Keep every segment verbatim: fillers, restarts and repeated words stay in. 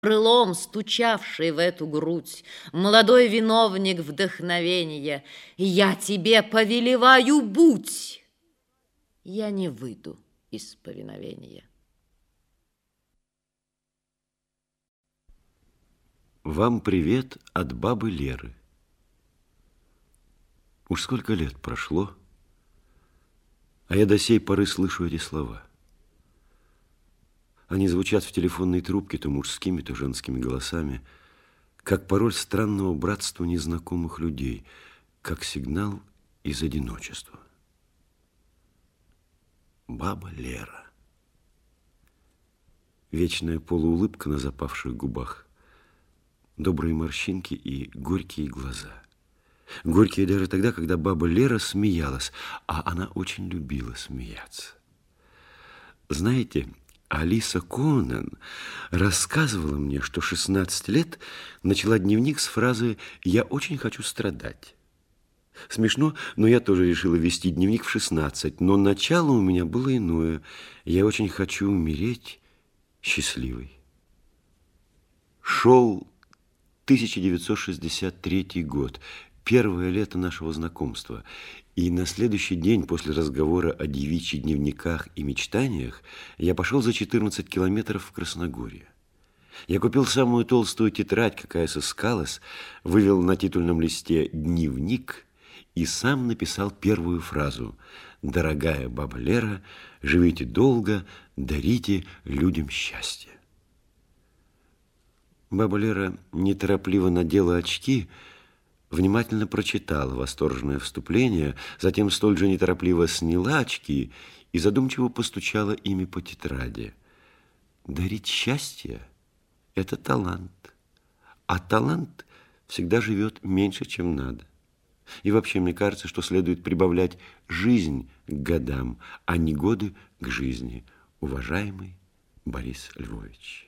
Крылом стучавший в эту грудь, молодой виновник вдохновения, я тебе повелеваю, будь! Я не выйду из повиновения. Вам привет от бабы Леры. Уж сколько лет прошло, а я до сей поры слышу эти слова. Они звучат в телефонной трубке то мужскими, то женскими голосами, как пароль странного братства незнакомых людей, как сигнал из одиночества. Баба Лера. Вечная полуулыбка на запавших губах, добрые морщинки и горькие глаза. Горькие даже тогда, когда баба Лера смеялась, а она очень любила смеяться. Знаете, Алиса Конан рассказывала мне, что шестнадцать лет начала дневник с фразы «Я очень хочу страдать». Смешно, но я тоже решила вести дневник в шестнадцать, но начало у меня было иное. Я очень хочу умереть счастливой. Шел тысяча девятьсот шестьдесят третий год, первое лето нашего знакомства. И на следующий день после разговора о девичьих дневниках и мечтаниях я пошел за четырнадцать километров в Красногорье. Я купил самую толстую тетрадь, какая сыскалась, вывел на титульном листе «Дневник» и сам написал первую фразу: «Дорогая баба Лера, живите долго, дарите людям счастье». Баба Лера неторопливо надела очки, внимательно прочитала восторженное вступление, затем столь же неторопливо сняла очки и задумчиво постучала ими по тетради. Дарить счастье – это талант, а талант всегда живет меньше, чем надо. И вообще, мне кажется, что следует прибавлять жизнь к годам, а не годы к жизни. Уважаемый Борис Львович.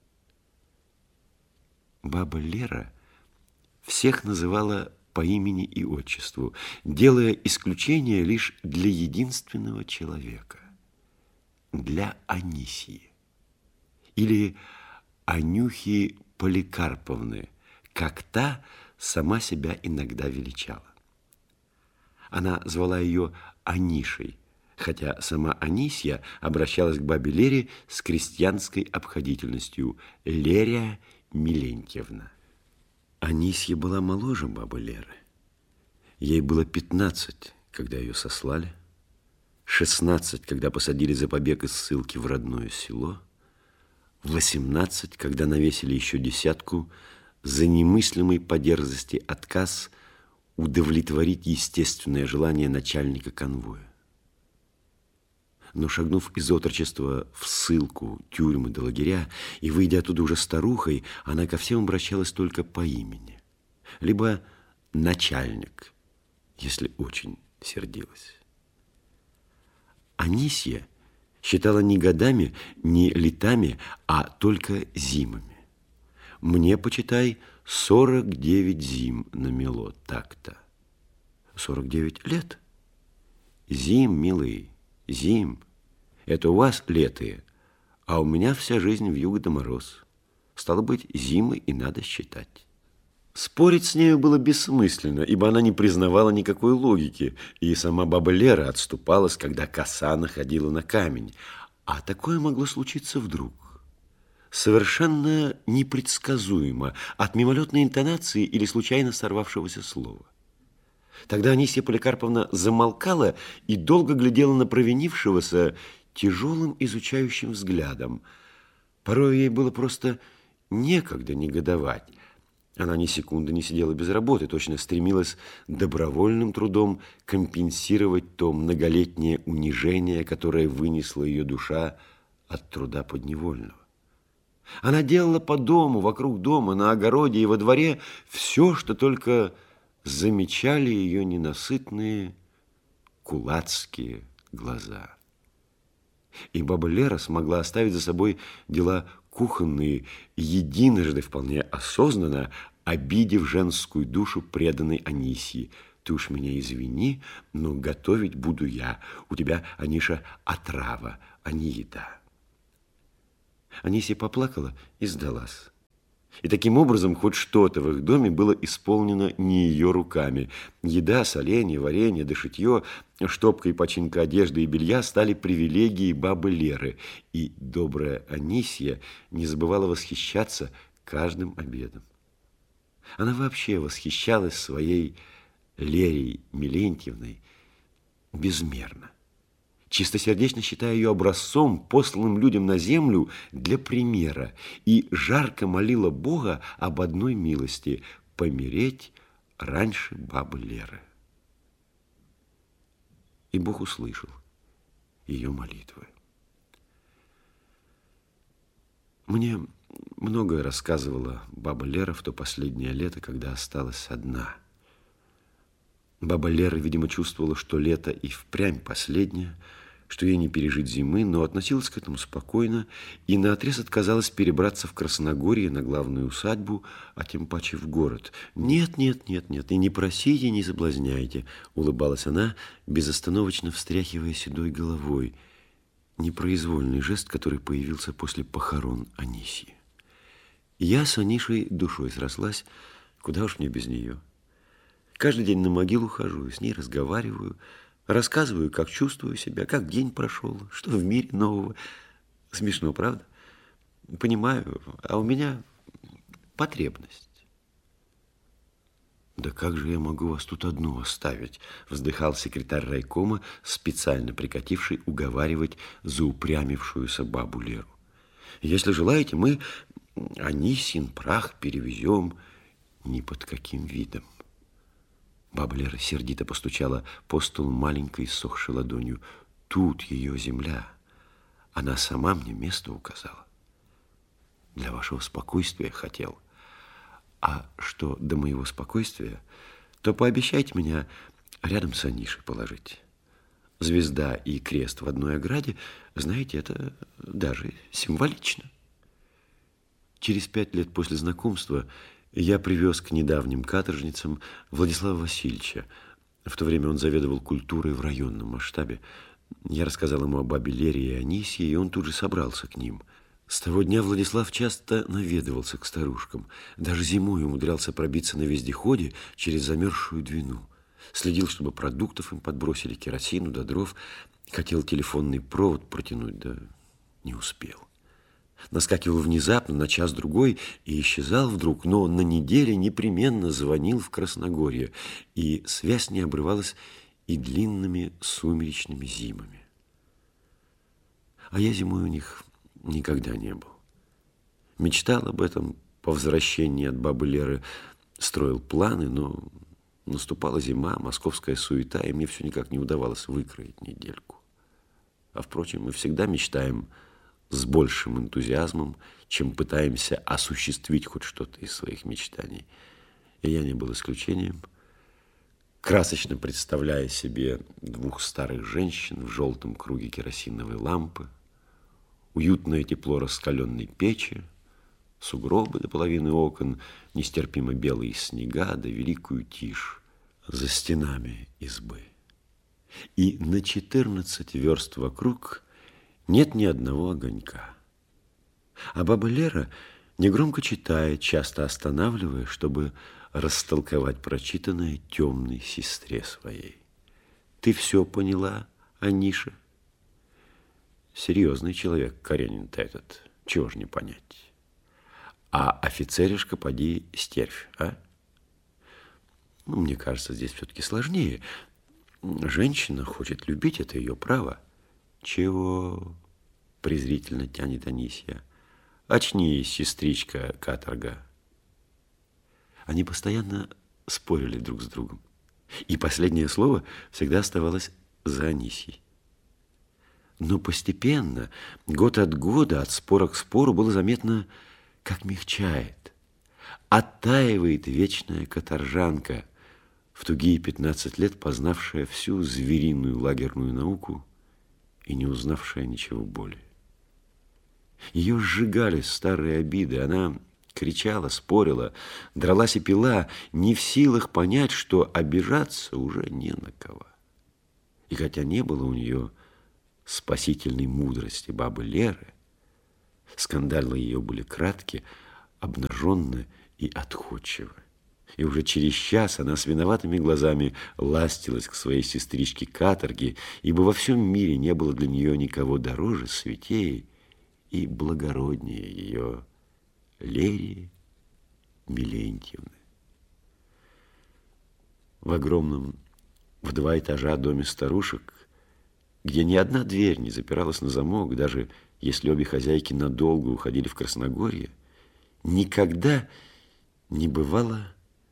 Баба Лера всех называла по имени и отчеству, делая исключение лишь для единственного человека, для Анисьи или Анюхи Поликарповны, как та сама себя иногда величала. Она звала ее Анишей, хотя сама Анисья обращалась к бабе Лере с крестьянской обходительностью: Лерия Милентьевна. Анисья была моложе бабы Леры. Ей было пятнадцать, когда ее сослали, шестнадцать, когда посадили за побег из ссылки в родное село, восемнадцать, когда навесили еще десятку за немыслимый по дерзости отказ удовлетворить естественное желание начальника конвоя. Но шагнув из отрочества в ссылку, тюрьмы до лагеря и выйдя оттуда уже старухой, она ко всем обращалась только по имени. Либо начальник, если очень сердилась. Анисья считала не годами, не летами, а только зимами. Мне, почитай, сорок девять зим намело так-то. Сорок девять лет? Зим, милый, зим. Это у вас летые, а у меня вся жизнь вьюга да мороз. Стало быть, зимы и надо считать. Спорить с нею было бессмысленно, ибо она не признавала никакой логики, и сама баба Лера отступалась, когда коса находила на камень. А такое могло случиться вдруг. Совершенно непредсказуемо, от мимолетной интонации или случайно сорвавшегося слова. Тогда Анисья Поликарповна замолкала и долго глядела на провинившегося тяжелым изучающим взглядом. Порой ей было просто некогда негодовать. Она ни секунды не сидела без работы, точно стремилась добровольным трудом компенсировать то многолетнее унижение, которое вынесла ее душа от труда подневольного. Она делала по дому, вокруг дома, на огороде и во дворе все, что только замечали ее ненасытные кулацкие глаза. И баба Лера смогла оставить за собой дела кухонные, единожды вполне осознанно обидев женскую душу преданной Анисьи. Ты уж меня извини, но готовить буду я. У тебя, Аниша, отрава, а не еда. Анисья поплакала и сдалась. И таким образом хоть что-то в их доме было исполнено не ее руками. Еда, соленье, варенье, да шитье, штопка и починка одежды и белья стали привилегией бабы Леры. И добрая Анисья не забывала восхищаться каждым обедом. Она вообще восхищалась своей Лерей Милентьевной безмерно, чистосердечно считая ее образцом, посланным людям на землю для примера, и жарко молила Бога об одной милости – помереть раньше бабы Леры. И Бог услышал ее молитвы. Мне многое рассказывала баба Лера в то последнее лето, когда осталась одна. Баба Лера, видимо, чувствовала, что лето и впрямь последнее, что ей не пережить зимы, но относилась к этому спокойно и наотрез отказалась перебраться в Красногорье на главную усадьбу, а тем паче в город. «Нет, нет, нет, нет, и не просите, не соблазняйте», — улыбалась она, безостановочно встряхивая седой головой. Непроизвольный жест, который появился после похорон Анисьи. Я с Анишей душой срослась, куда уж мне без нее. Каждый день на могилу хожу, с ней разговариваю, рассказываю, как чувствую себя, как день прошел, что в мире нового. Смешно, правда? Понимаю, а у меня потребность. «Да как же я могу вас тут одну оставить?» — вздыхал секретарь райкома, специально прикативший уговаривать заупрямившуюся бабу Леру. «Если желаете, мы Анисин прах перевезем ни под каким видом». Баба Лера сердито постучала по столу маленькой ссохшей ладонью. «Тут ее земля. Она сама мне место указала. Для вашего спокойствия хотел. А что до моего спокойствия, то пообещайте меня рядом с Анишей положить. Звезда и крест в одной ограде, знаете, это даже символично». Через пять лет после знакомства я привез к недавним каторжницам Владислава Васильевича. В то время он заведовал культурой в районном масштабе. Я рассказал ему о бабе Лере и Анисье, и он тут же собрался к ним. С того дня Владислав часто наведывался к старушкам. Даже зимой умудрялся пробиться на вездеходе через замерзшую Двину. Следил, чтобы продуктов им подбросили, керосину да дров. Хотел телефонный провод протянуть, да не успел. Наскакивал внезапно на час-другой и исчезал вдруг, но на неделе непременно звонил в Красногорье, и связь не обрывалась и длинными сумеречными зимами. А я зимой у них никогда не был. Мечтал об этом по возвращении от бабы Леры, строил планы, но наступала зима, московская суета, и мне все никак не удавалось выкроить недельку. А, впрочем, мы всегда мечтаем с большим энтузиазмом, чем пытаемся осуществить хоть что-то из своих мечтаний. И я не был исключением. Красочно представляя себе двух старых женщин в желтом круге керосиновой лампы, уютное тепло раскаленной печи, сугробы до половины окон, нестерпимо белые снега, да великую тишь за стенами избы. И на четырнадцать верст вокруг нет ни одного огонька. А баба Лера негромко читает, часто останавливая, чтобы растолковать прочитанное темной сестре своей. «Ты все поняла, Аниша?» Серьезный человек Каренин-то этот, чего ж не понять. А офицеришка, поди, стервь, а? Ну, мне кажется, здесь все-таки сложнее. Женщина хочет любить, это ее право. «Чего?» – презрительно тянет Анисья. «Очнись, сестричка каторга». Они постоянно спорили друг с другом. И последнее слово всегда оставалось за Анисьей. Но постепенно, год от года, от спора к спору, было заметно, как мягчает, оттаивает вечная каторжанка, в тугие пятнадцать лет познавшая всю звериную лагерную науку и не узнавшая ничего более. Ее сжигали старые обиды, она кричала, спорила, дралась и пила, не в силах понять, что обижаться уже не на кого. И хотя не было у нее спасительной мудрости бабы Леры, скандалы ее были краткие, обнаженно и отходчиво. И уже через час она с виноватыми глазами ластилась к своей сестричке каторге, ибо во всем мире не было для нее никого дороже, святее и благороднее ее Лерии Милентьевны. В огромном, в два этажа доме старушек, где ни одна дверь не запиралась на замок, даже если обе хозяйки надолго уходили в Красногорье, никогда не бывало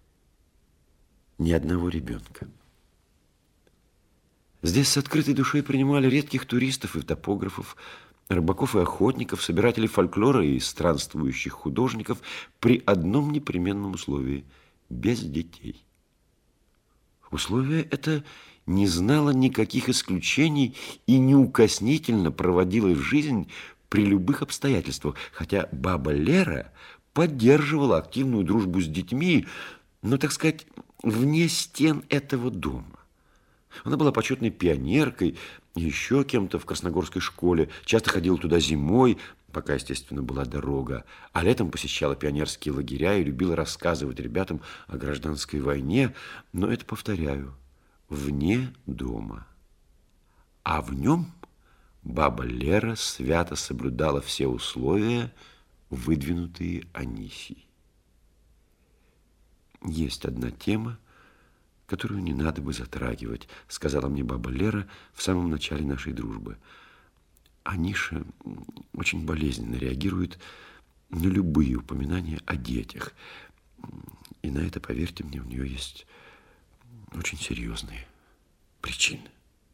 ни одного ребенка. Здесь с открытой душой принимали редких туристов и топографов, рыбаков и охотников, собирателей фольклора и странствующих художников при одном непременном условии – без детей. Условие это не знало никаких исключений и неукоснительно проводилось в жизнь при любых обстоятельствах, хотя баба Лера поддерживала активную дружбу с детьми, но, так сказать, вне стен этого дома. Она была почетной пионеркой, еще кем-то в красногорской школе, часто ходила туда зимой, пока, естественно, была дорога, а летом посещала пионерские лагеря и любила рассказывать ребятам о гражданской войне, но это, повторяю, вне дома. А в нем баба Лера свято соблюдала все условия, выдвинутые Анисией. Есть одна тема, которую не надо бы затрагивать, сказала мне баба Лера в самом начале нашей дружбы. Аниша очень болезненно реагирует на любые упоминания о детях. И на это, поверьте мне, у нее есть очень серьезные причины.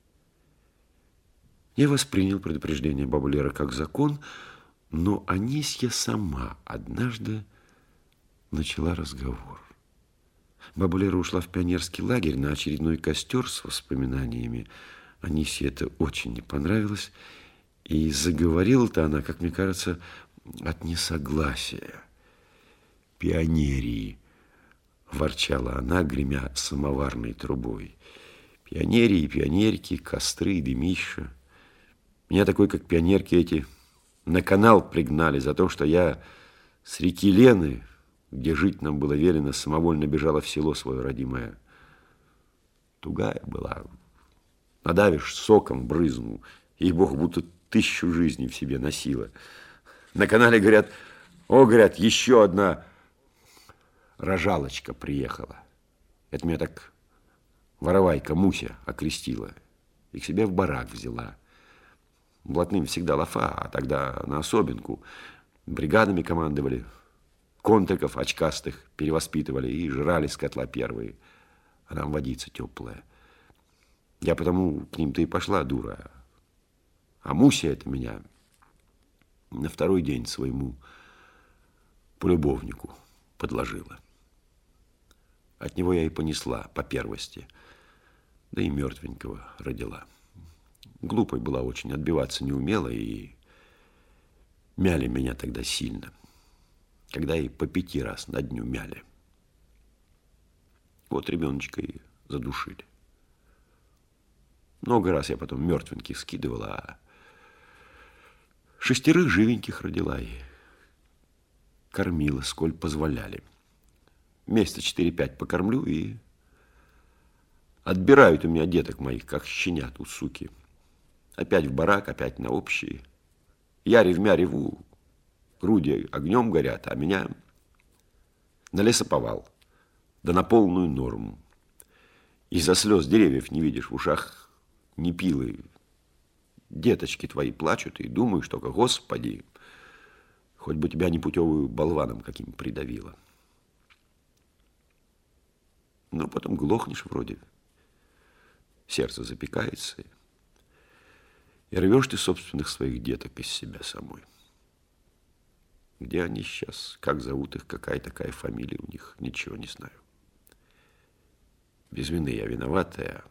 Я воспринял предупреждение бабы Леры как закон, но Анисья сама однажды начала разговор. Баба Лера ушла в пионерский лагерь на очередной костер с воспоминаниями. Анисе это очень не понравилось, и заговорила-то она, как мне кажется, от несогласия. «Пионерии!» – ворчала она, гремя самоварной трубой. «Пионерии, пионерки, костры, дымища. Меня такой, как пионерки эти, на канал пригнали за то, что я с реки Лены, где жить нам было велено, самовольно бежала в село свое родимое. Тугая была. Надавишь, соком брызнул, и Бог будто тысячу жизней в себе носила. На канале говорят, о, говорят, еще одна рожалочка приехала. Это меня так воровайка Муся окрестила и к себе в барак взяла. Блатным всегда лафа, а тогда на особенку. Бригадами командовали, контриков очкастых перевоспитывали и жрали с котла первые, а нам водица теплая. Я потому к ним-то и пошла, дура. А Муся это меня на второй день своему полюбовнику подложила. От него я и понесла по первости, да и мертвенького родила. Глупой была очень, отбиваться не умела, и мяли меня тогда сильно, когда и по пяти раз на дню мяли. Вот ребеночка и задушили. Много раз я потом мертвеньких скидывала, а шестерых живеньких родила и кормила, сколь позволяли. Месяца четыре-пять покормлю, и отбирают у меня деток моих, как щенят у суки. Опять в барак, опять на общие. Я ревмя реву, груди огнем горят, а меня на лесоповал, да на полную норму. Из-за слез деревьев не видишь, в ушах не пилы. Деточки твои плачут, и думаешь только, Господи, хоть бы тебя непутевую болваном каким придавило. Но потом глохнешь вроде, сердце запекается, и рвешь ты собственных своих деток из себя самой. Где они сейчас, как зовут их, какая такая фамилия у них, ничего не знаю. Без вины я виноватая,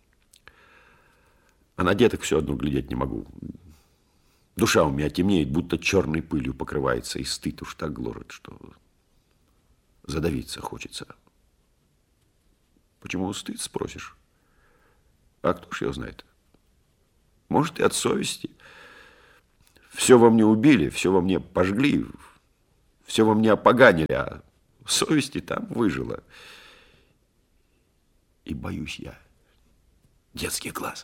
а на деток все одно глядеть не могу. Душа у меня темнеет, будто черной пылью покрывается, и стыд уж так гложет, что задавиться хочется. Почему стыд, спросишь? А кто ж его знает? Может, и от совести. Все во мне убили, все во мне пожгли, все во мне опоганили, а совести там выжила. И боюсь я, детский глаз,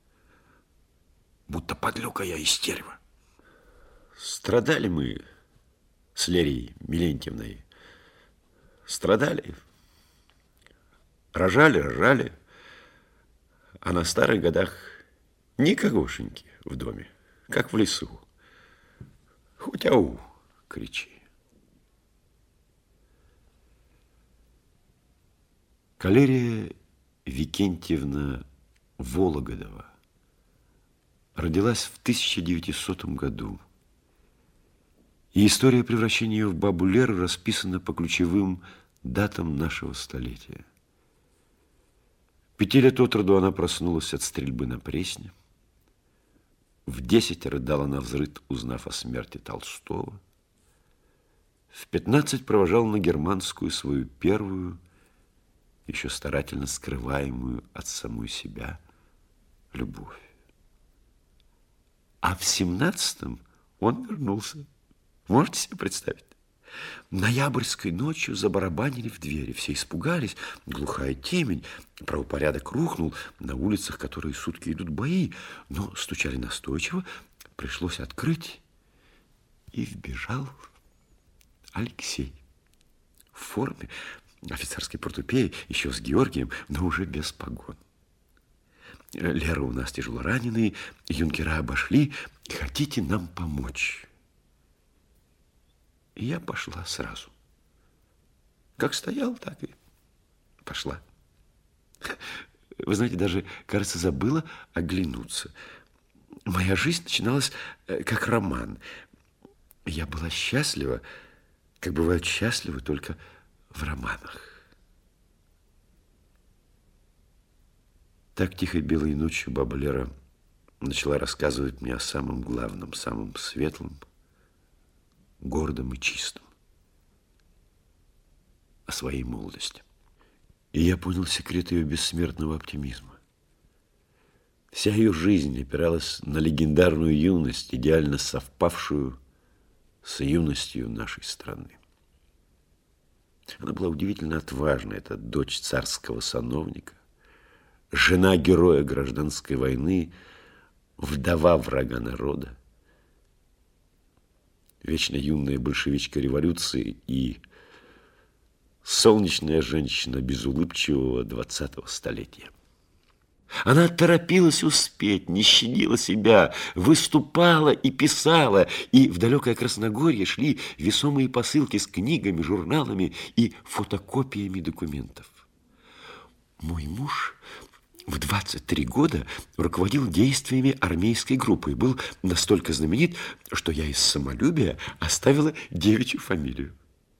будто подлюка я из стерва. Страдали мы с Лерией Милентьевной, страдали, рожали, рожали, а на старых годах никогошеньки в доме, как в лесу. Хоть ау, кричи. Калерия Викентьевна Вологодова родилась в тысяча девятисотом году. И история превращения ее в бабу Леру расписана по ключевым датам нашего столетия. Пяти лет от роду она проснулась от стрельбы на Пресне. В десять рыдала навзрыд, узнав о смерти Толстого. В пятнадцать провожала на германскую свою первую, еще старательно скрываемую от самой себя, любовь. А в семнадцатом он вернулся. Можете себе представить? Ноябрьской ночью забарабанили в двери. Все испугались. Глухая темень. Правопорядок рухнул. На улицах, которые сутки идут бои. Но стучали настойчиво. Пришлось открыть. И вбежал Алексей. В форме офицерской портупеи, еще с Георгием, но уже без погон. Лера у нас тяжело раненые. Юнкера обошли. Хотите нам помочь? И я пошла сразу. Как стоял, так и пошла. Вы знаете, даже, кажется, забыла оглянуться. Моя жизнь начиналась как роман. Я была счастлива, как бывают счастливы только в романах. Так тихой белой ночью баба Лера начала рассказывать мне о самом главном, самом светлом, гордом и чистом, о своей молодости. И я понял секрет ее бессмертного оптимизма. Вся ее жизнь опиралась на легендарную юность, идеально совпавшую с юностью нашей страны. Она была удивительно отважна, эта дочь царского сановника, жена героя гражданской войны, вдова врага народа, вечно юная большевичка революции и солнечная женщина безулыбчивого двадцатого столетия. Она торопилась успеть, не щадила себя, выступала и писала, и в далекое Красногорье шли весомые посылки с книгами, журналами и фотокопиями документов. Мой муж в двадцать три года руководил действиями армейской группы и был настолько знаменит, что я из самолюбия оставила девичью фамилию.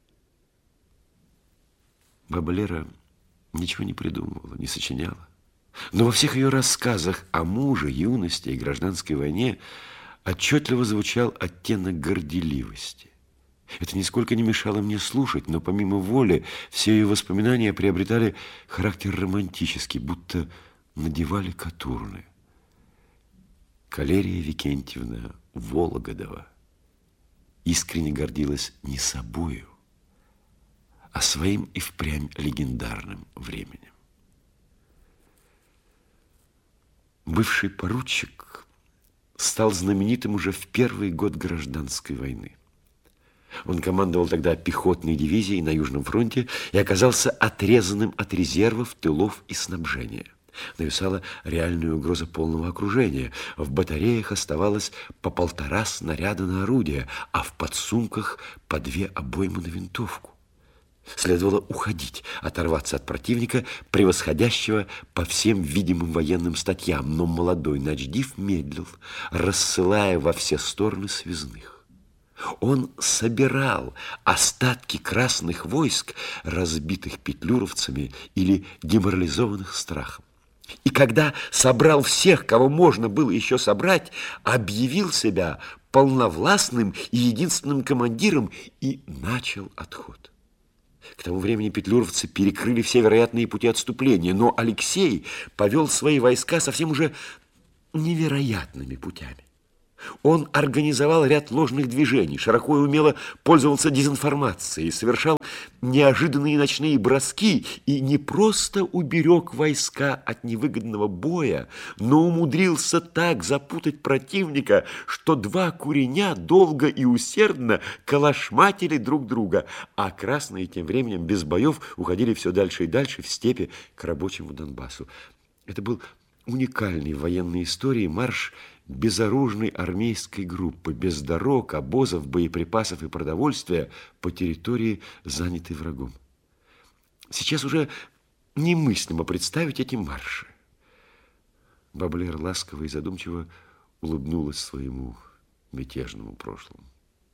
Баба Лера ничего не придумывала, не сочиняла. Но во всех ее рассказах о муже, юности и гражданской войне отчетливо звучал оттенок горделивости. Это нисколько не мешало мне слушать, но помимо воли все ее воспоминания приобретали характер романтический, будто надевали катурны. Калерия Викентьевна Вологодова искренне гордилась не собою, а своим и впрямь легендарным временем. Бывший поручик стал знаменитым уже в первый год гражданской войны. Он командовал тогда пехотной дивизией на Южном фронте и оказался отрезанным от резервов, тылов и снабжения. Нависала реальная угроза полного окружения. В батареях оставалось по полтора снаряда на орудие, а в подсумках по две обоймы на винтовку. Следовало уходить, оторваться от противника, превосходящего по всем видимым военным статьям. Но молодой начдив медлил, рассылая во все стороны связных. Он собирал остатки красных войск, разбитых петлюровцами или деморализованных страхом. И когда собрал всех, кого можно было еще собрать, объявил себя полновластным и единственным командиром и начал отход. К тому времени петлюровцы перекрыли все вероятные пути отступления, но Алексей повел свои войска совсем уже невероятными путями. Он организовал ряд ложных движений, широко и умело пользовался дезинформацией, совершал неожиданные ночные броски и не просто уберег войска от невыгодного боя, но умудрился так запутать противника, что два куреня долго и усердно калашматили друг друга, а красные тем временем без боев уходили все дальше и дальше в степи к рабочему Донбассу. Это был уникальный в военной истории марш безоружной армейской группы, без дорог, обозов, боеприпасов и продовольствия по территории, занятой врагом. Сейчас уже немыслимо представить эти марши. Баба Лера ласково и задумчиво улыбнулась своему мятежному прошлому.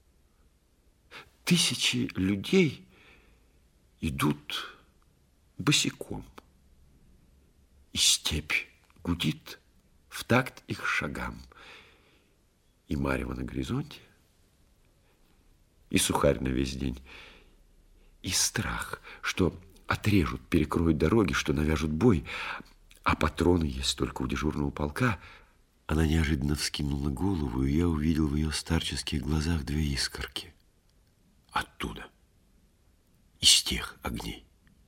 Тысячи людей идут босиком, и степь гудит в такт их шагам. И марево на горизонте, и сухарь на весь день, и страх, что отрежут, перекроют дороги, что навяжут бой, а патроны есть только у дежурного полка. Она неожиданно вскинула голову, и я увидел в ее старческих глазах две искорки. Оттуда, из тех огней.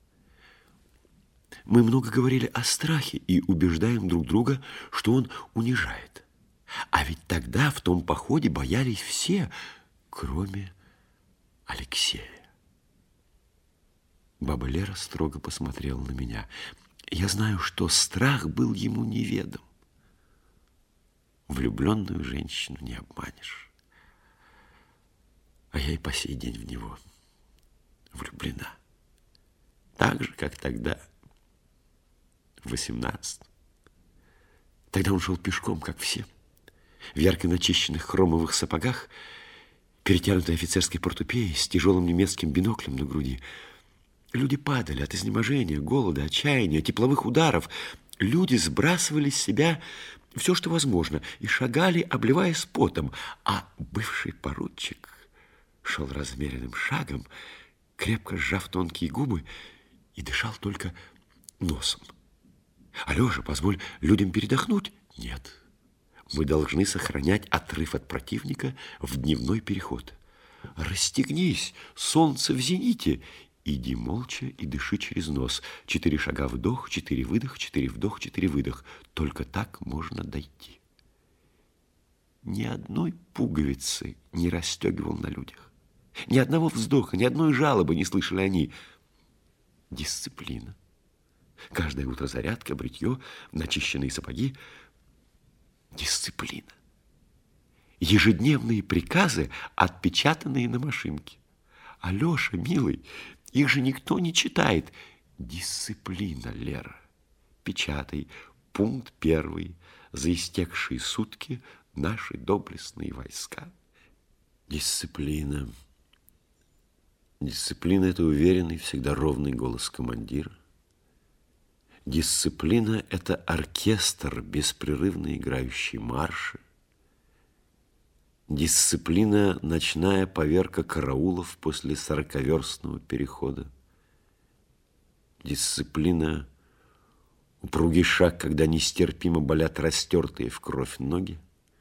Мы много говорили о страхе и убеждаем друг друга, что он унижает. А ведь тогда в том походе боялись все, кроме Алексея. Баба Лера строго посмотрела на меня. Я знаю, что страх был ему неведом. Влюбленную женщину не обманешь. А я и по сей день в него влюблена. Так же, как тогда, в восемнадцатом. Тогда он шел пешком, как все, в ярко начищенных хромовых сапогах, перетянутой офицерской портупеей, с тяжелым немецким биноклем на груди. Люди падали от изнеможения, голода, отчаяния, тепловых ударов. Люди сбрасывали с себя все, что возможно, и шагали, обливаясь потом. А бывший поручик шел размеренным шагом, крепко сжав тонкие губы, и дышал только носом. Алеша, позволь людям передохнуть. Нет, мы должны сохранять отрыв от противника в дневной переход. Расстегнись, солнце в зените. Иди молча и дыши через нос. Четыре шага вдох, четыре выдох, четыре вдох, четыре выдох. Только так можно дойти. Ни одной пуговицы не расстегивал на людях. Ни одного вздоха, ни одной жалобы не слышали они. Дисциплина. Каждое утро зарядка, бритье, начищенные сапоги. Дисциплина. Ежедневные приказы, отпечатанные на машинке. Алеша, милый, их же никто не читает. Дисциплина, Лера. Печатай. Пункт первый. За истекшие сутки наши доблестные войска. Дисциплина. Дисциплина – это уверенный, всегда ровный голос командира. Дисциплина – это оркестр, беспрерывно играющий марши. Дисциплина – ночная поверка караулов после сороковерстного перехода. Дисциплина – упругий шаг, когда нестерпимо болят растертые в кровь ноги.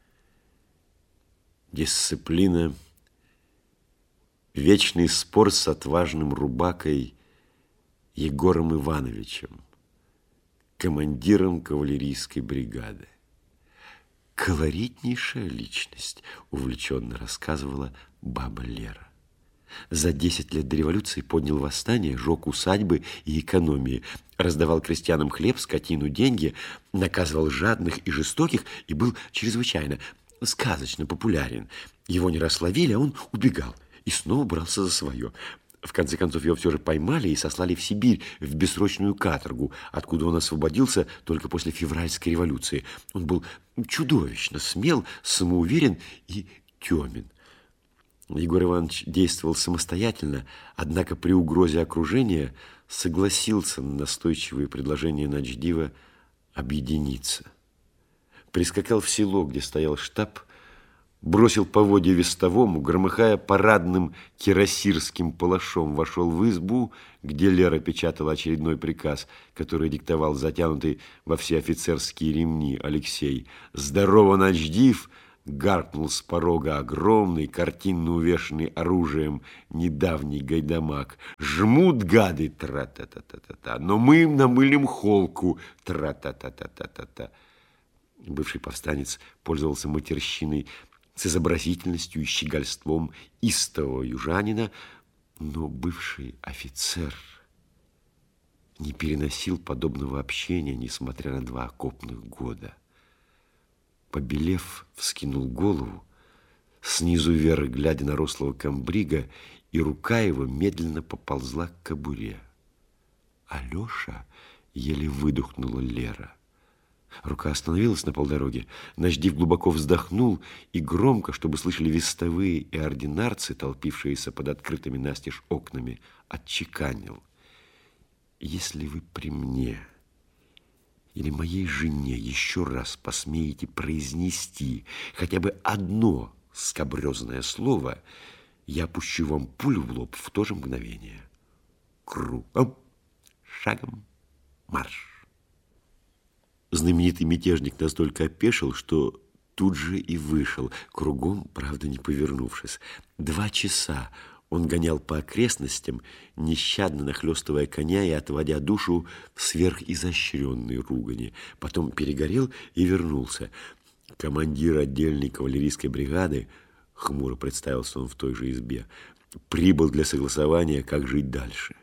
Дисциплина – вечный спор с отважным рубакой Егором Ивановичем, командиром кавалерийской бригады. Колоритнейшая личность, увлеченно рассказывала баба Лера. За десять лет до революции поднял восстание, жег усадьбы и экономии, раздавал крестьянам хлеб, скотину, деньги, наказывал жадных и жестоких и был чрезвычайно сказочно популярен. Его не раз ловили, а он убегал и снова брался за свое. В конце концов, его все же поймали и сослали в Сибирь, в бессрочную каторгу, откуда он освободился только после февральской революции. Он был чудовищно смел, самоуверен и темен. Егор Иванович действовал самостоятельно, однако при угрозе окружения согласился на настойчивые предложения Начдива объединиться. Прискакал в село, где стоял штаб, бросил поводья вестовому, громыхая парадным кирасирским палашом, вошел в избу, где Лера печатала очередной приказ, который диктовал затянутый во все офицерские ремни Алексей. «Здорово, Начдив! гаркнул с порога огромный, картинно увешанный оружием недавний гайдамак. Жмут гады, тра-та-та-та-та-та, но мы им намылим холку, тра-та-та-та-та-та-та. Бывший повстанец пользовался матерщиной с изобразительностью и щегольством истового южанина, но бывший офицер не переносил подобного общения, несмотря на два окопных года. Побелев, вскинул голову, снизу вверх глядя на рослого комбрига, и рука его медленно поползла к кобуре. «Алеша!» — еле выдохнула Лера. Рука остановилась на полдороге. Наждив глубоко вздохнул и громко, чтобы слышали вестовые и ординарцы, толпившиеся под открытыми настежь окнами, отчеканил: «Если вы при мне или моей жене еще раз посмеете произнести хотя бы одно скабрезное слово, я пущу вам пулю в лоб в то же мгновение. Кругом, шагом, марш!» Знаменитый мятежник настолько опешил, что тут же и вышел, кругом, правда, не повернувшись. Два часа он гонял по окрестностям, нещадно нахлёстывая коня и отводя душу в сверхизощренной ругани. Потом перегорел и вернулся. Командир отдельной кавалерийской бригады, хмуро представился он в той же избе, прибыл для согласования, как жить дальше.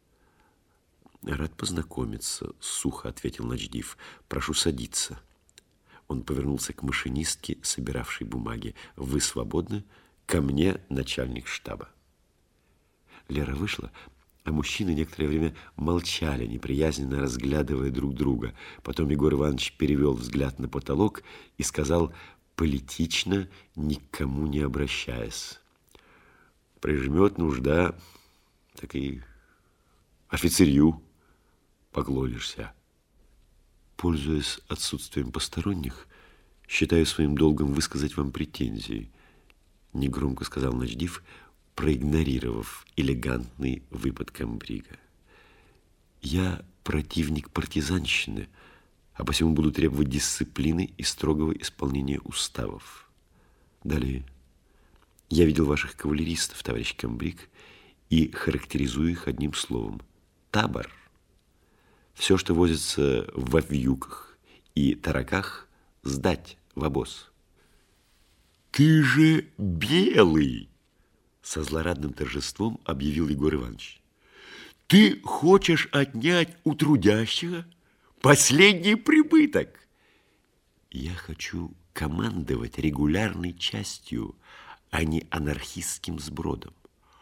«Рад познакомиться», — сухо ответил Ночдив. «Прошу садиться». Он повернулся к машинистке, собиравшей бумаги. «Вы свободны? Ко мне начальник штаба». Лера вышла, а мужчины некоторое время молчали, неприязненно разглядывая друг друга. Потом Егор Иванович перевел взгляд на потолок и сказал, политично, никому не обращаясь: «Прижмет нужда, так и офицерью поклонишься». «Пользуясь отсутствием посторонних, считаю своим долгом высказать вам претензии», — негромко сказал Ночдив, проигнорировав элегантный выпад комбрига. «Я противник партизанщины, а посему буду требовать дисциплины и строгого исполнения уставов. Далее. Я видел ваших кавалеристов, товарищ комбриг, и характеризую их одним словом: табор. Все, что возится в вьюках и тараках, сдать в обоз». «Ты же белый!» — со злорадным торжеством объявил Егор Иванович. «Ты хочешь отнять у трудящего последний прибыток?» «Я хочу командовать регулярной частью, а не анархистским сбродом».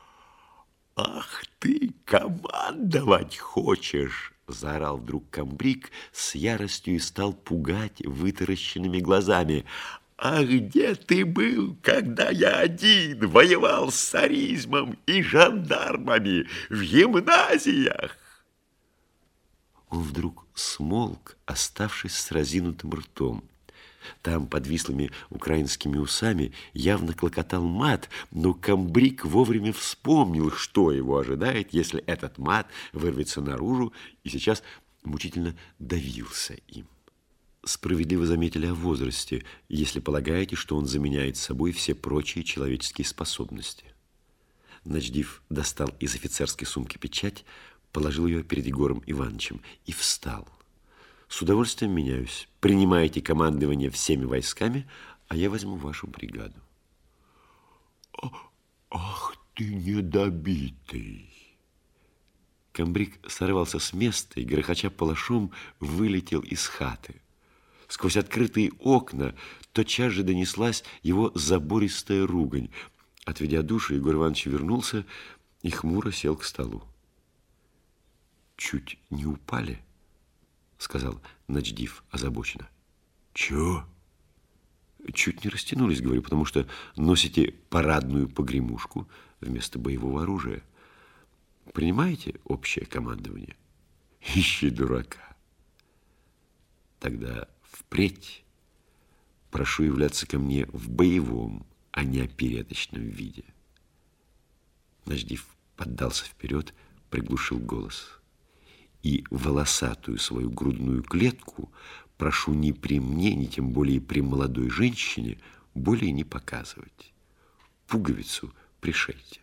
«Ах ты, командовать хочешь!» — заорал вдруг комбриг с яростью и стал пугать вытаращенными глазами. «А где ты был, когда я один воевал с царизмом и жандармами в гимназиях?» Он вдруг смолк, оставшись с разинутым ртом. Там, под вислыми украинскими усами, явно клокотал мат, но комбриг вовремя вспомнил, что его ожидает, если этот мат вырвется наружу, и сейчас мучительно давился им. Справедливо заметили о возрасте, если полагаете, что он заменяет собой все прочие человеческие способности. Ночдив достал из офицерской сумки печать, положил ее перед Егором Ивановичем и встал. «С удовольствием меняюсь. Принимаете командование всеми войсками, а я возьму вашу бригаду». «Ах ты недобитый!» Комбриг сорвался с места и, грохоча палашом, вылетел из хаты. Сквозь открытые окна тотчас же донеслась его забористая ругань. Отведя душу, Егор Иванович вернулся и хмуро сел к столу. «Чуть не упали?» — сказал Ночдив озабоченно. «Чего?» «Чуть не растянулись, говорю, потому что носите парадную погремушку вместо боевого оружия. Принимаете общее командование?» «Ищи дурака». «Тогда впредь прошу являться ко мне в боевом, а не опереточном виде». Ночдив поддался вперед, приглушил голос. «И волосатую свою грудную клетку прошу ни при мне, ни тем более при молодой женщине более не показывать. Пуговицу пришейте.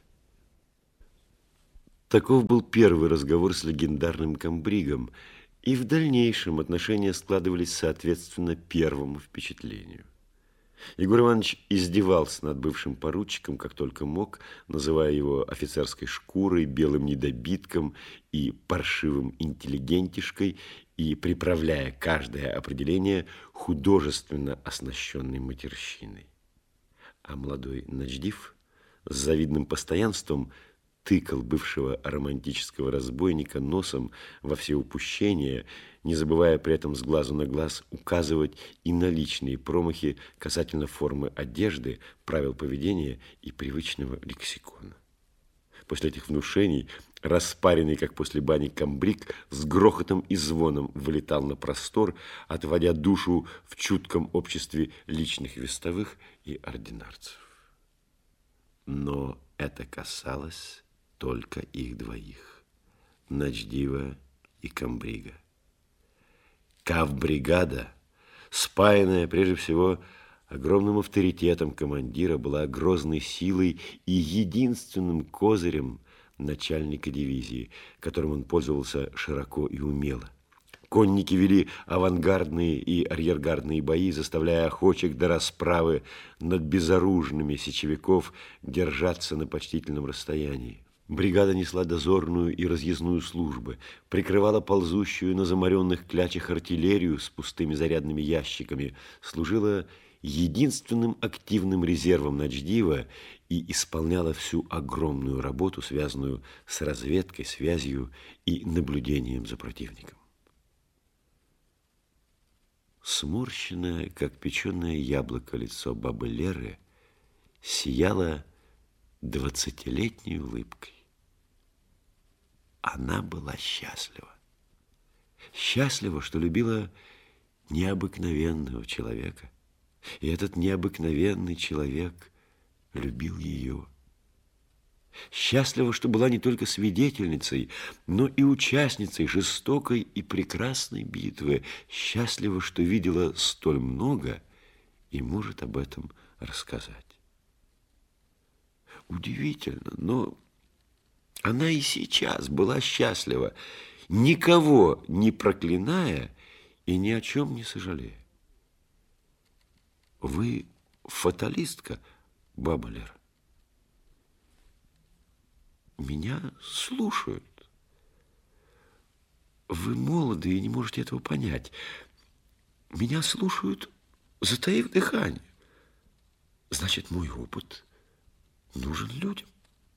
Таков был первый разговор с легендарным комбригом, и в дальнейшем отношения складывались соответственно первому впечатлению. Егор Иванович издевался над бывшим поручиком, как только мог, называя его офицерской шкурой, белым недобитком и паршивым интеллигентишкой, и приправляя каждое определение художественно оснащенной матерщиной. А молодой начдив с завидным постоянством тыкал бывшего романтического разбойника носом во все упущения, не забывая при этом с глазу на глаз указывать и на личные промахи касательно формы одежды, правил поведения и привычного лексикона. После этих внушений распаренный, как после бани, комбриг с грохотом и звоном вылетал на простор, отводя душу в чутком обществе личных вестовых и ординарцев. Но это касалось только их двоих, начдива и комбрига. Кавбригада, спаянная прежде всего огромным авторитетом командира, была грозной силой и единственным козырем начальника дивизии, которым он пользовался широко и умело. Конники вели авангардные и арьергардные бои, заставляя охотчик до расправы над безоружными сечевиков держаться на почтительном расстоянии. Бригада несла дозорную и разъездную службы, прикрывала ползущую на замаренных клячах артиллерию с пустыми зарядными ящиками, служила единственным активным резервом начдива и исполняла всю огромную работу, связанную с разведкой, связью и наблюдением за противником. Сморщенное, как печеное яблоко, лицо бабы Леры сияло двадцатилетней улыбкой. Она была счастлива. Счастлива, что любила необыкновенного человека. И этот необыкновенный человек любил ее. Счастлива, что была не только свидетельницей, но и участницей жестокой и прекрасной битвы. Счастлива, что видела столь много и может об этом рассказать. Удивительно, но она и сейчас была счастлива, никого не проклиная и ни о чем не сожалея. Вы фаталистка, баба Лера? Меня слушают. Вы молоды и не можете этого понять. Меня слушают, затаив дыхание. Значит, мой опыт нужен людям.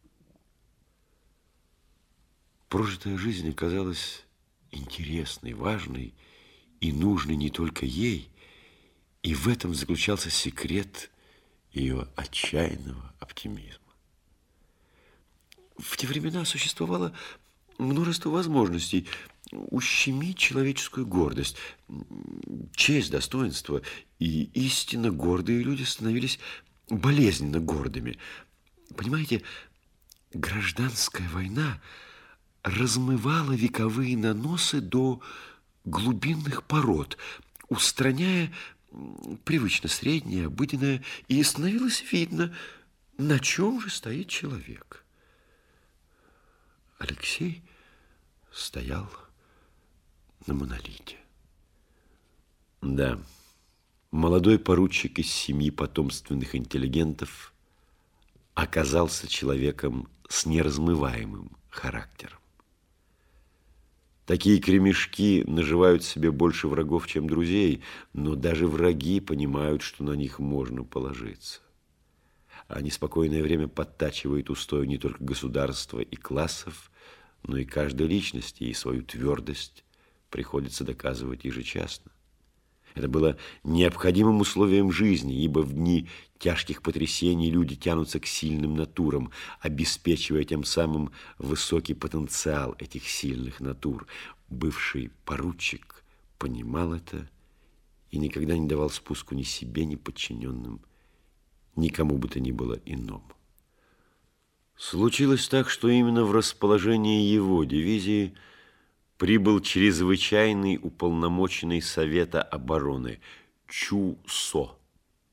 Прожитая жизнь оказалась интересной, важной и нужной не только ей, и в этом заключался секрет ее отчаянного оптимизма. В те времена существовало множество возможностей ущемить человеческую гордость, честь, достоинство, и истинно гордые люди становились болезненно гордыми. Понимаете, гражданская война размывала вековые наносы до глубинных пород, устраняя привычно среднее, обыденное, и становилось видно, на чем же стоит человек. Алексей стоял на монолите. Да, молодой поручик из семьи потомственных интеллигентов оказался человеком с неразмываемым характером. Такие кремешки наживают себе больше врагов, чем друзей, но даже враги понимают, что на них можно положиться. А неспокойное время подтачивает устои не только государства и классов, но и каждой личности, и свою твердость приходится доказывать ежечасно. Это было необходимым условием жизни, ибо в дни тяжких потрясений люди тянутся к сильным натурам, обеспечивая тем самым высокий потенциал этих сильных натур. Бывший поручик понимал это и никогда не давал спуску ни себе, ни подчиненным, никому бы то ни было иному. Случилось так, что именно в расположении его дивизии прибыл чрезвычайный уполномоченный Совета обороны Чу Со,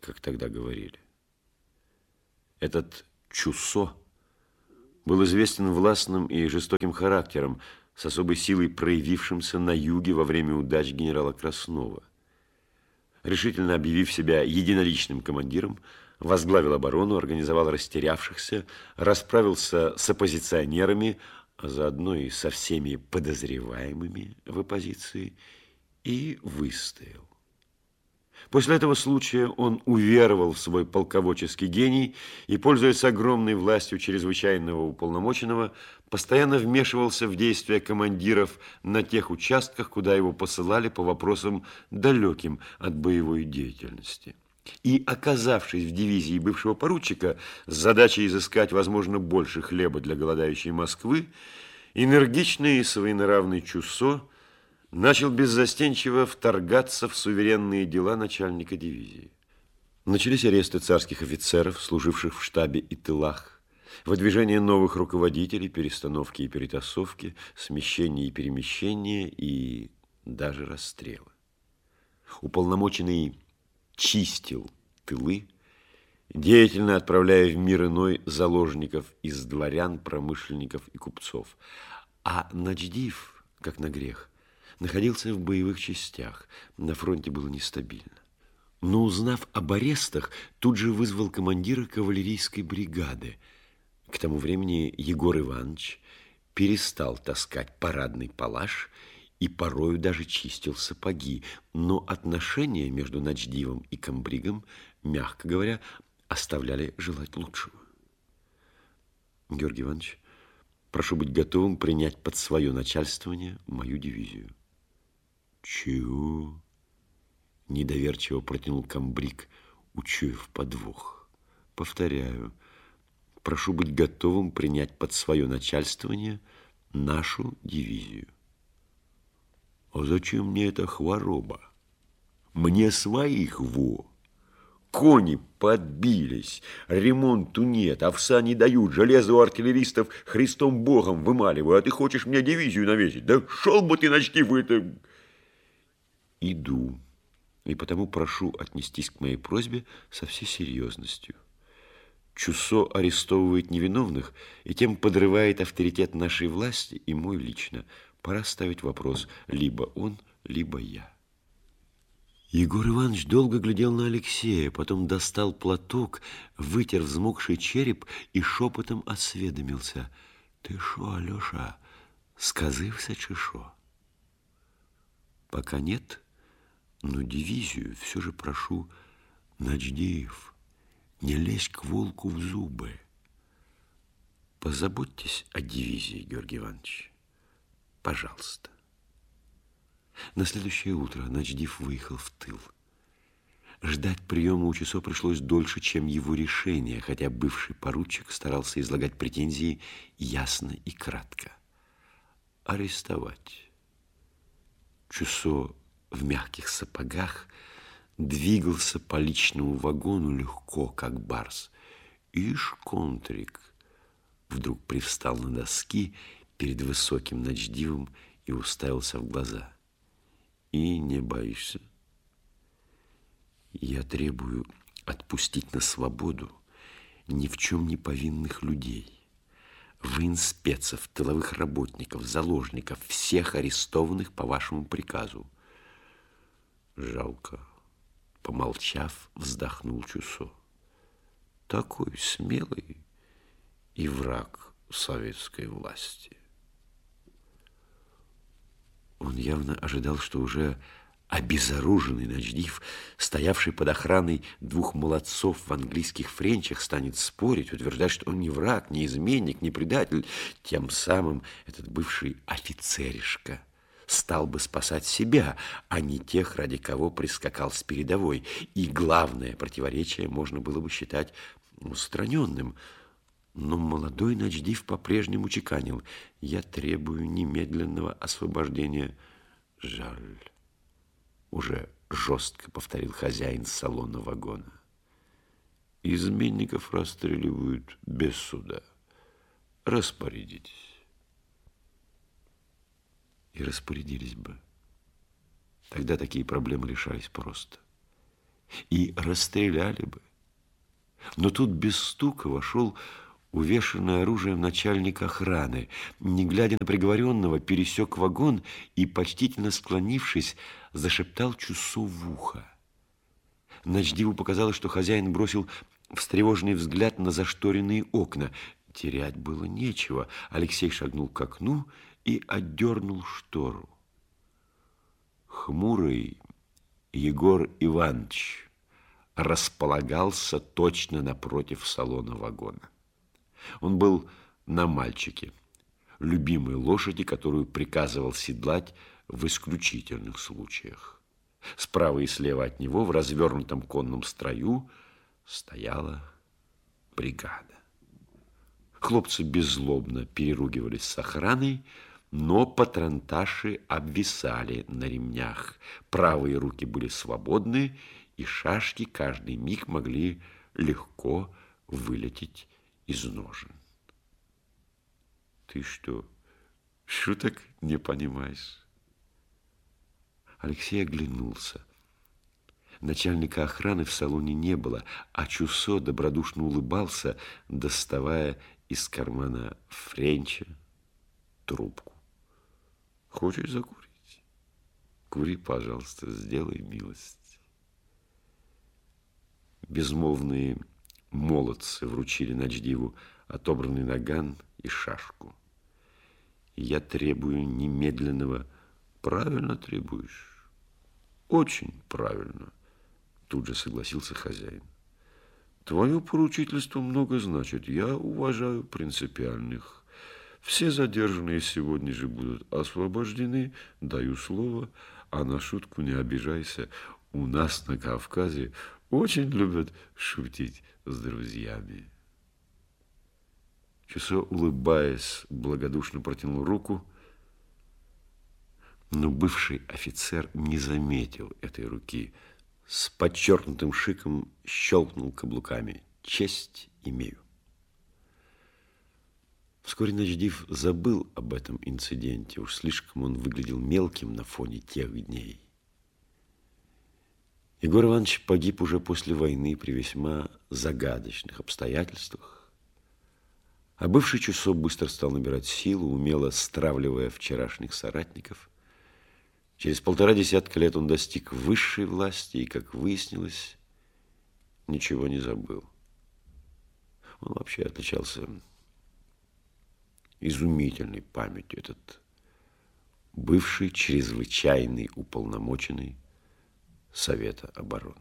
как тогда говорили. Этот Чусо был известен властным и жестоким характером, с особой силой проявившимся на юге во время удач генерала Краснова. Решительно объявив себя единоличным командиром, возглавил оборону, организовал растерявшихся, расправился с оппозиционерами, а заодно и со всеми подозреваемыми в оппозиции, и выстоял. После этого случая он уверовал в свой полководческий гений и, пользуясь огромной властью чрезвычайного уполномоченного, постоянно вмешивался в действия командиров на тех участках, куда его посылали по вопросам далеким от боевой деятельности. И, оказавшись в дивизии бывшего поручика с задачей изыскать, возможно, больше хлеба для голодающей Москвы, энергичный и своенравный Чусо начал беззастенчиво вторгаться в суверенные дела начальника дивизии. Начались аресты царских офицеров, служивших в штабе и тылах, выдвижение новых руководителей, перестановки и перетасовки, смещения и перемещения и даже расстрелы. Уполномоченный чистил тылы, деятельно отправляя в мир иной заложников из дворян, промышленников и купцов. А Начдив, как на грех, находился в боевых частях, на фронте было нестабильно. Но, узнав об арестах, тут же вызвал командира кавалерийской бригады. К тому времени Егор Иванович перестал таскать парадный палаш и порою даже чистил сапоги, но отношения между Начдивом и комбригом, мягко говоря, оставляли желать лучшего. Георгий Иванович, прошу быть готовым принять под свое начальствование мою дивизию. Чего? Недоверчиво протянул комбриг, учуяв подвох. Повторяю, прошу быть готовым принять под свое начальствование нашу дивизию. А зачем мне эта хвороба? Мне своих во. Кони подбились, ремонту нет, овса не дают, железо у артиллеристов Христом Богом вымаливают, а ты хочешь мне дивизию навесить? Да шел бы ты, Начдив, это... Иду, и потому прошу отнестись к моей просьбе со всей серьезностью. Чусо арестовывает невиновных и тем подрывает авторитет нашей власти и мой лично. Пора ставить вопрос, либо он, либо я. Егор Иванович долго глядел на Алексея, потом достал платок, вытер взмокший череп и шепотом осведомился. Ты шо, Алеша, сказывся чи шо? Пока нет, но дивизию все же прошу. Начдив, не лезь к волку в зубы. Позаботьтесь о дивизии, Георгий Иванович. Пожалуйста. На следующее утро Начдив выехал в тыл. Ждать приема у Чусо пришлось дольше, чем его решение, хотя бывший поручик старался излагать претензии ясно и кратко. Арестовать. Чусо в мягких сапогах двигался по личному вагону легко, как барс. Ишь, контрик, вдруг привстал на доски перед высоким Начдивом и уставился в глаза. И не боишься? Я требую отпустить на свободу ни в чем не повинных людей. Военспецов, тыловых работников, заложников, всех арестованных по вашему приказу. Жалко. Помолчав, вздохнул Чусо. Такой смелый и враг советской власти. Он явно ожидал, что уже обезоруженный Начдив, стоявший под охраной двух молодцов в английских френчах, станет спорить, утверждать, что он не враг, не изменник, не предатель. Тем самым этот бывший офицеришка стал бы спасать себя, а не тех, ради кого прискакал с передовой. И главное противоречие можно было бы считать устраненным. Но молодой Начдив по-прежнему чеканил. Я требую немедленного освобождения. Жаль. Уже жестко повторил хозяин салона вагона. Изменников расстреливают без суда. Распорядитесь. И распорядились бы. Тогда такие проблемы решались просто. и расстреляли бы. Но тут без стука вошел увешанный оружием начальник охраны. Не глядя на приговоренного, пересек вагон и, почтительно склонившись, зашептал Чусо в ухо. Начдиву показалось, что хозяин бросил встревоженный взгляд на зашторенные окна. Терять было нечего. Алексей шагнул к окну и отдернул штору. Хмурый Егор Иванович располагался точно напротив салона вагона. Он был на мальчике, любимой лошади, которую приказывал седлать в исключительных случаях. Справа и слева от него в развернутом конном строю стояла бригада. Хлопцы беззлобно переругивались с охраной, но патронташи обвисали на ремнях. Правые руки были свободны, и шашки каждый миг могли легко вылететь из ножен. Ты что, шуток не понимаешь? Алексей оглянулся. Начальника охраны в салоне не было, а Чусо добродушно улыбался, доставая из кармана френча трубку. Хочешь закурить? Кури, пожалуйста, сделай милость. Безмолвные молодцы вручили Начдиву отобранный наган и шашку. Я требую немедленного... Правильно требуешь. Очень правильно. Тут же согласился хозяин. Твое поручительство много значит. Я уважаю принципиальных. Все задержанные сегодня же будут освобождены, даю слово, а на шутку не обижайся. У нас на Кавказе очень любят шутить с друзьями. Чусо, улыбаясь, благодушно протянул руку, но бывший офицер не заметил этой руки. С подчеркнутым шиком щелкнул каблуками. Честь имею. Вскоре Начдив забыл об этом инциденте. Уж слишком он выглядел мелким на фоне тех дней. Егор Иванович погиб уже после войны при весьма загадочных обстоятельствах. А бывший Чусо быстро стал набирать силу, умело стравливая вчерашних соратников. Через полтора десятка лет он достиг высшей власти и, как выяснилось, ничего не забыл. Он вообще отличался изумительной памятью, этот бывший чрезвычайный уполномоченный Совета обороны.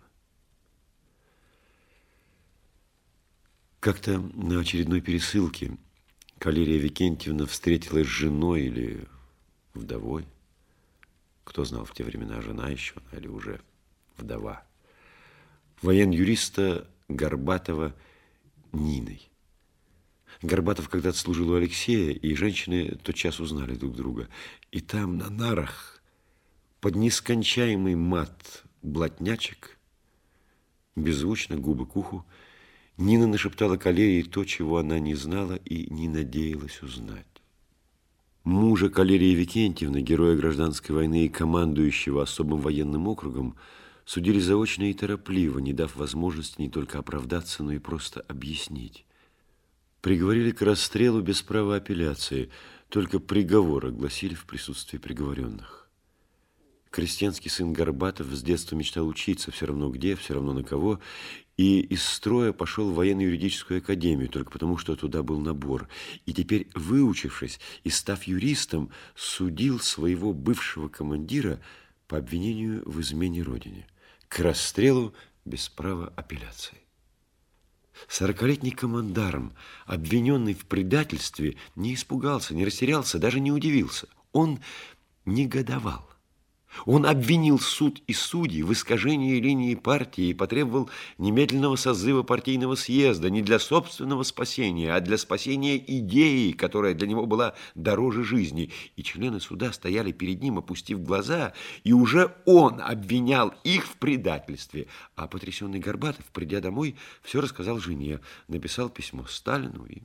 Как-то на очередной пересылке Калерия Викентьевна встретилась с женой или вдовой. Кто знал, в те времена жена еще она или уже вдова. Воен-юриста Горбатова Ниной. Горбатов когда-то служил у Алексея, и женщины тотчас узнали друг друга. И там, на нарах, под нескончаемый мат блатнячек, беззвучно, губы к уху, Нина нашептала Калерии то, чего она не знала и не надеялась узнать. Мужа Калерии Викентьевны, героя гражданской войны и командующего особым военным округом, судили заочно и торопливо, не дав возможности не только оправдаться, но и просто объяснить. Приговорили к расстрелу без права апелляции, только приговор огласили в присутствии приговоренных. Крестьянский сын Горбатов с детства мечтал учиться, все равно где, все равно на кого, и из строя пошел в военно-юридическую академию, только потому, что туда был набор. И теперь, выучившись и став юристом, судил своего бывшего командира по обвинению в измене родине, к расстрелу без права апелляции. Сорокалетний командарм, обвиненный в предательстве, не испугался, не растерялся, даже не удивился. Он негодовал. Он обвинил суд и судей в искажении линии партии и потребовал немедленного созыва партийного съезда не для собственного спасения, а для спасения идеи, которая для него была дороже жизни. И члены суда стояли перед ним, опустив глаза, и уже он обвинял их в предательстве. А потрясенный Горбатов, придя домой, все рассказал жене, написал письмо Сталину. И,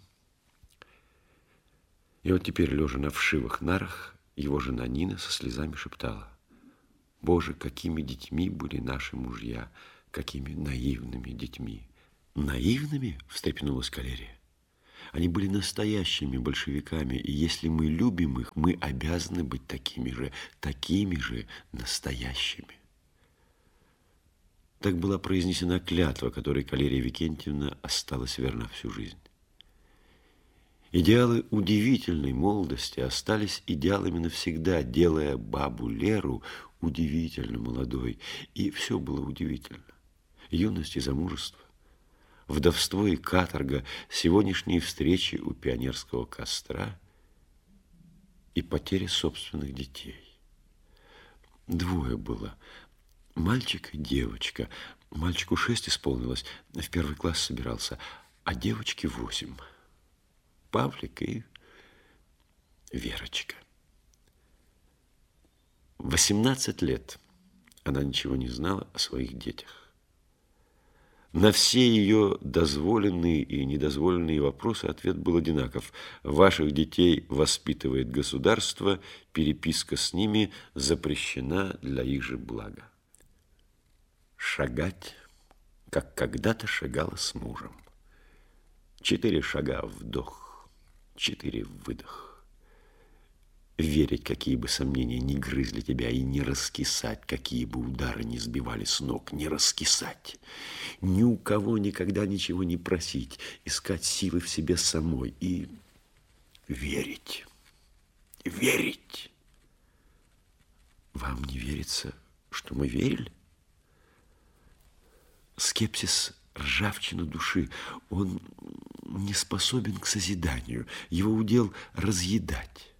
и вот теперь, лежа на вшивых нарах, его жена Нина со слезами шептала: «Боже, какими детьми были наши мужья! какими наивными детьми. Наивными? Встрепенулась Калерия. Они были настоящими большевиками, и если мы любим их, мы обязаны быть такими же, такими же настоящими. Так была произнесена клятва, которой Калерия Викентьевна осталась верна всю жизнь. Идеалы удивительной молодости остались идеалами навсегда, делая бабу Леру удивительно молодой. И все было удивительно. Юность и замужество, вдовство и каторга, сегодняшние встречи у пионерского костра и потеря собственных детей. Двое было. Мальчик и девочка. Мальчику шесть исполнилось, в первый класс собирался, а девочке восемь. Павлик и Верочка. В восемнадцать лет она ничего не знала о своих детях. На все ее дозволенные и недозволенные вопросы ответ был одинаков. Ваших детей воспитывает государство, переписка с ними запрещена для их же блага. Шагать, как когда-то шагала с мужем. Четыре шага вдох. Четыре выдох. Верить, какие бы сомнения не грызли тебя, и не раскисать, какие бы удары не сбивали с ног, не раскисать. Ни у кого никогда ничего не просить, искать силы в себе самой и верить. Верить. Вам не верится, что мы верили? Скепсис – ржавчина души. Он не способен к созиданию. Его удел разъедать.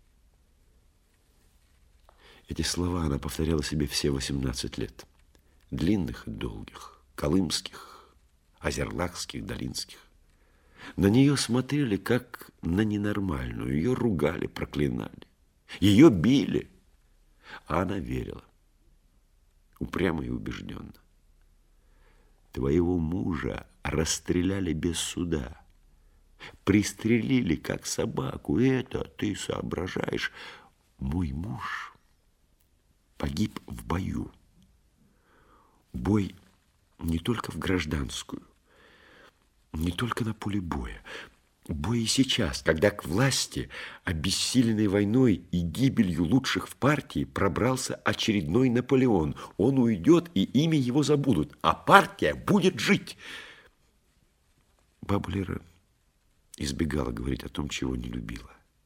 Эти слова она повторяла себе все восемнадцать лет. Длинных и долгих, колымских, озерлахских, долинских. На нее смотрели, как на ненормальную. Ее ругали, проклинали. Ее били. А она верила. Упрямо и убежденно. Твоего мужа расстреляли без суда. Пристрелили, как собаку. Это ты соображаешь. Мой муж погиб в бою. Бой не только в гражданскую, не только на поле боя. Бой и сейчас, когда к власти, обессиленной войной и гибелью лучших в партии, пробрался очередной Наполеон. Он уйдет, и имя его забудут, а партия будет жить. Баба Лера избегала говорить о том, чего не любила.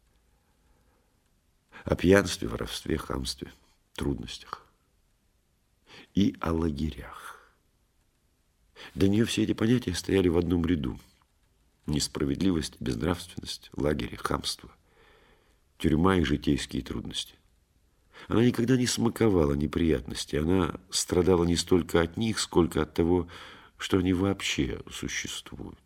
О пьянстве, воровстве, хамстве, трудностях. И о лагерях. Для нее все эти понятия стояли в одном ряду. Несправедливость, безнравственность, лагерь, хамство, тюрьма и житейские трудности. Она никогда не смаковала неприятности. Она страдала не столько от них, сколько от того, что они вообще существуют.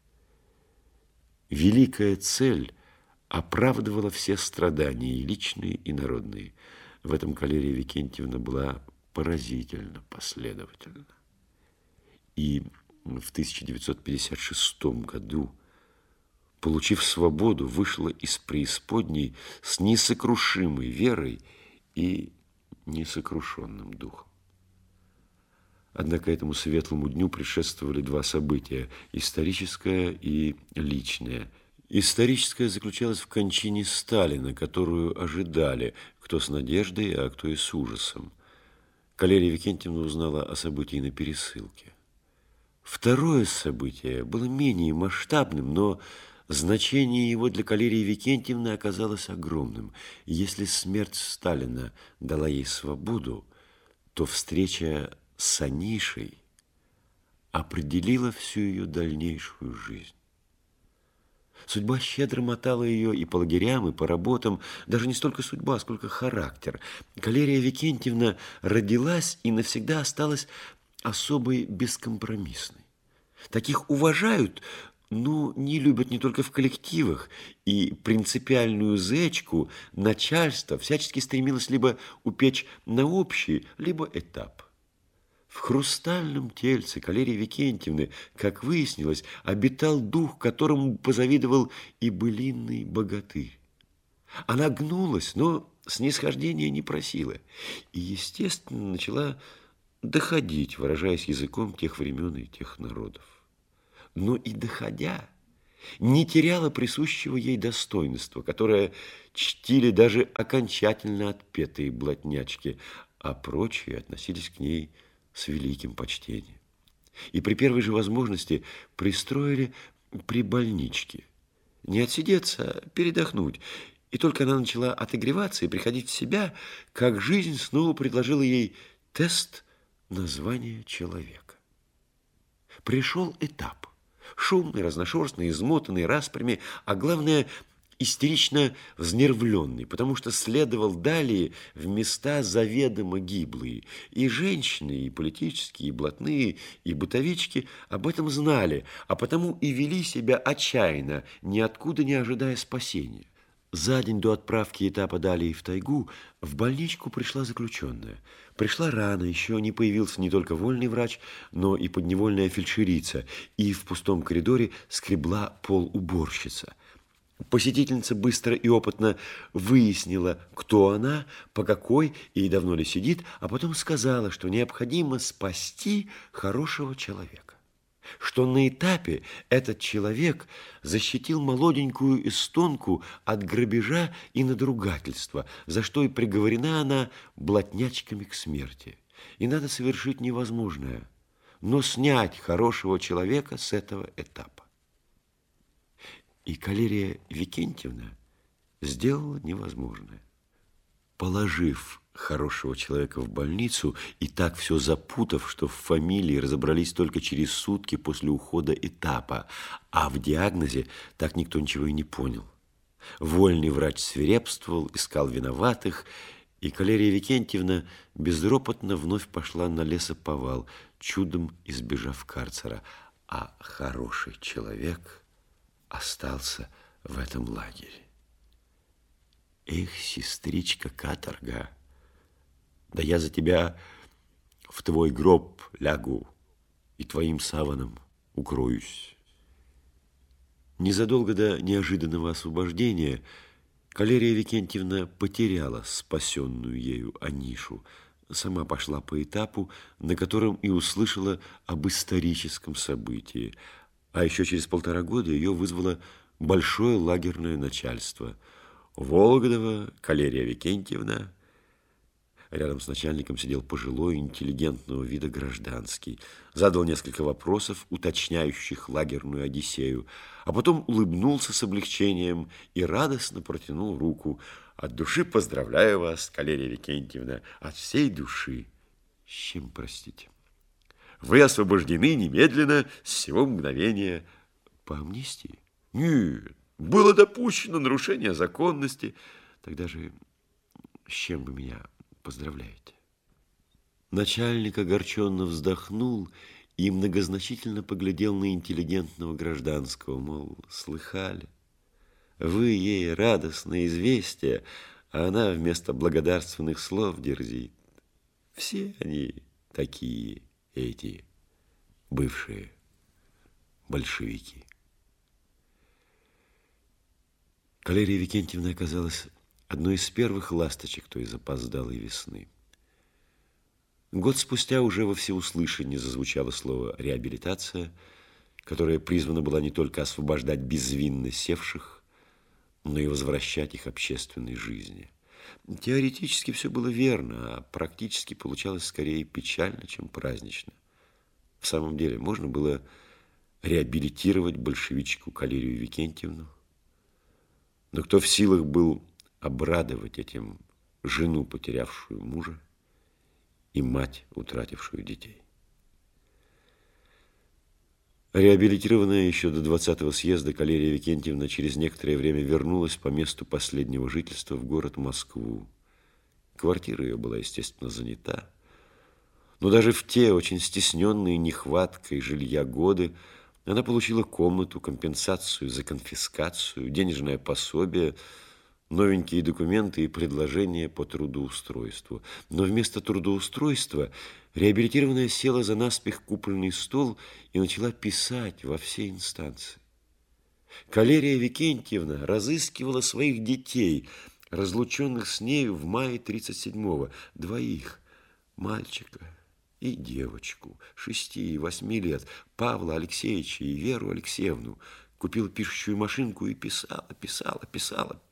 Великая цель оправдывала все страдания, и личные, и народные. В этом Калерия Викентьевна была поразительно последовательна. И в тысяча девятьсот пятьдесят шестом году, получив свободу, вышла из преисподней с несокрушимой верой и несокрушенным духом. Однако этому светлому дню предшествовали два события – историческое и личное. Историческое заключалось в кончине Сталина, которую ожидали, кто с надеждой, а кто и с ужасом. Калерия Викентьевна узнала о событии на пересылке. Второе событие было менее масштабным, но значение его для Калерии Викентьевны оказалось огромным. Если смерть Сталина дала ей свободу, то встреча с Анишей определила всю ее дальнейшую жизнь. Судьба щедро мотала ее и по лагерям, и по работам. Даже не столько судьба, сколько характер. Калерия Викентьевна родилась и навсегда осталась особой бескомпромиссной. Таких уважают, но не любят не только в коллективах. И принципиальную зечку начальство всячески стремилось либо упечь на общий, либо этап. В хрустальном тельце Калерии Викентьевны, как выяснилось, обитал дух, которому позавидовал и былинный богатырь. Она гнулась, но снисхождения не просила. И, естественно, начала доходить, выражаясь языком тех времен и тех народов. Но и доходя, не теряла присущего ей достоинства, которое чтили даже окончательно отпетые блатнячки, а прочие относились к ней с великим почтением. И при первой же возможности пристроили при больничке. Не отсидеться, а передохнуть. И только она начала отогреваться и приходить в себя, как жизнь снова предложила ей тест названия человека. Пришел этап. Шумный, разношерстный, измотанный распрями, а главное, истерично взнервленный, потому что следовал далее в места заведомо гиблые. И женщины, и политические, и блатные, и бытовички об этом знали, а потому и вели себя отчаянно, ниоткуда не ожидая спасения. За день до отправки этапа далее в тайгу в больничку пришла заключенная. Пришла рано, еще не появился не только вольный врач, но и подневольная фельдшерица, и в пустом коридоре скребла пол уборщица. Посетительница быстро и опытно выяснила, кто она, по какой и давно ли сидит, а потом сказала, что необходимо спасти хорошего человека. Что на этапе этот человек защитил молоденькую эстонку от грабежа и надругательства, за что и приговорена она блатнячками к смерти. И надо совершить невозможное, но снять хорошего человека с этого этапа. И Калерия Викентьевна сделала невозможное. Положив хорошего человека в больницу и так все запутав, что в фамилии разобрались только через сутки после ухода этапа, а в диагнозе так никто ничего и не понял. Вольный врач свирепствовал, искал виноватых, и Калерия Викентьевна безропотно вновь пошла на лесоповал, чудом избежав карцера, а хороший человек остался в этом лагере. Эх, сестричка каторга, да я за тебя в твой гроб лягу и твоим саваном укроюсь. Незадолго до неожиданного освобождения Калерия Викентьевна потеряла спасенную ею Анишу, сама пошла по этапу, на котором и услышала об историческом событии, а еще через полтора года ее вызвало большое лагерное начальство. Вологдова Калерия Викентьевна. Рядом с начальником сидел пожилой, интеллигентного вида гражданский. Задал несколько вопросов, уточняющих лагерную одиссею, а потом улыбнулся с облегчением и радостно протянул руку. От души поздравляю вас, Калерия Викентьевна, от всей души. С чем, простите? Вы освобождены немедленно, с сего мгновения. По амнистии? Нет, было допущено нарушение законности. Тогда же с чем вы меня поздравляете? Начальник огорченно вздохнул и многозначительно поглядел на интеллигентного гражданского, мол, слыхали? Вы ей радостное известие, а она вместо благодарственных слов дерзит. Все они такие, эти бывшие большевики. Калерия Викентьевна оказалась одной из первых ласточек той запоздалой весны. Год спустя уже во всеуслышание зазвучало слово «реабилитация», которая призвана была не только освобождать безвинно севших, но и возвращать их общественной жизни. Теоретически все было верно, а практически получалось скорее печально, чем празднично. В самом деле, можно было реабилитировать большевичку Калерию Викентьевну, но кто в силах был обрадовать этим жену, потерявшую мужа, и мать, утратившую детей? Реабилитированная еще до двадцатого съезда, Калерия Викентьевна через некоторое время вернулась по месту последнего жительства в город Москву. Квартира ее была, естественно, занята, но даже в те очень стесненные нехваткой жилья годы она получила комнату, компенсацию за конфискацию, денежное пособие, новенькие документы и предложения по трудоустройству. Но вместо трудоустройства реабилитированная села за наспех купленный стол и начала писать во все инстанции. Калерия Викентьевна разыскивала своих детей, разлученных с нею в мае тридцать седьмого, двоих, мальчика и девочку шести и восьми лет, Павла Алексеевича и Веру Алексеевну, купила пишущую машинку и писала, писала, писала,